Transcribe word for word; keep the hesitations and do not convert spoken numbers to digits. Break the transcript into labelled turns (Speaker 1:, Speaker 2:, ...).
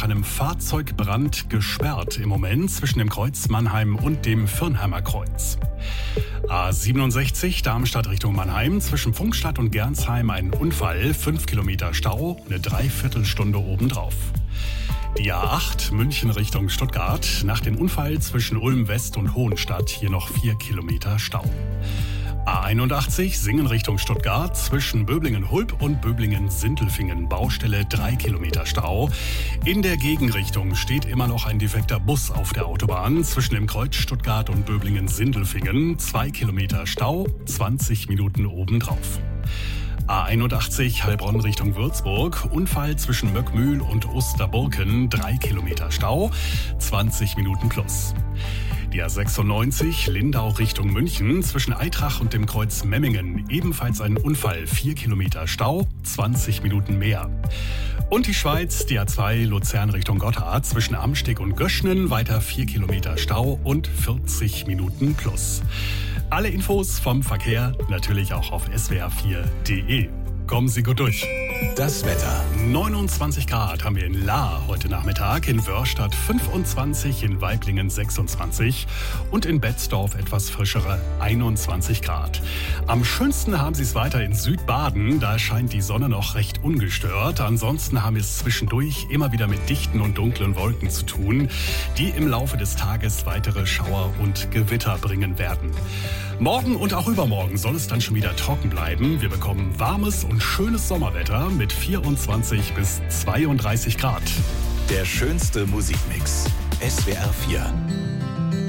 Speaker 1: einem Fahrzeugbrand gesperrt im Moment zwischen dem Kreuz Mannheim und dem Firnheimer Kreuz. A siebenundsechzig Darmstadt Richtung Mannheim, zwischen Pfungstadt und Gernsheim ein Unfall, fünf Kilometer Stau, eine Dreiviertelstunde obendrauf. Die A acht München Richtung Stuttgart, nach dem Unfall zwischen Ulm West und Hohenstadt hier noch vier Kilometer Stau. A einundachtzig Singen Richtung Stuttgart, zwischen Böblingen-Hulb und Böblingen-Sindelfingen, Baustelle drei Kilometer Stau. In der Gegenrichtung steht immer noch ein defekter Bus auf der Autobahn, zwischen dem Kreuz Stuttgart und Böblingen-Sindelfingen, zwei Kilometer Stau, zwanzig Minuten obendrauf. A einundachtzig Heilbronn Richtung Würzburg, Unfall zwischen Möckmühl und Osterburken, drei Kilometer Stau, zwanzig Minuten plus. Die A sechsundneunzig Lindau Richtung München, zwischen Eitrach und dem Kreuz Memmingen, ebenfalls ein Unfall, vier Kilometer Stau, zwanzig Minuten mehr. Und die Schweiz, die A zwei Luzern Richtung Gotthard, zwischen Amsteg und Göschnen, weiter vier Kilometer Stau und vierzig Minuten plus. Alle Infos vom Verkehr natürlich auch auf s w r vier punkt d e. Kommen Sie gut durch.
Speaker 2: Das Wetter.
Speaker 1: neunundzwanzig Grad haben wir in Lahr heute Nachmittag, in Wörstadt fünfundzwanzig, in Waiblingen sechsundzwanzig und in Betzdorf etwas frischere einundzwanzig Grad. Am schönsten haben Sie es weiter in Südbaden, da scheint die Sonne noch recht ungestört. Ansonsten haben wir es zwischendurch immer wieder mit dichten und dunklen Wolken zu tun, die im Laufe des Tages weitere Schauer und Gewitter bringen werden. Morgen und auch übermorgen soll es dann schon wieder trocken bleiben. Wir bekommen warmes und schönes Sommerwetter mit vierundzwanzig bis zweiunddreißig Grad.
Speaker 2: Der schönste Musikmix. S W R vier.